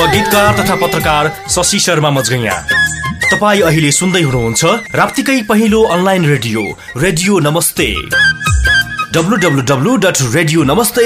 गीतकार तथा पत्रकार शशि शर्मा मजगैया। तपाईँ अहिले सुन्दै हुनुहुन्छ राप्तीकै पहिलो अनलाइन रेडियो नमस्ते। www.radionamaste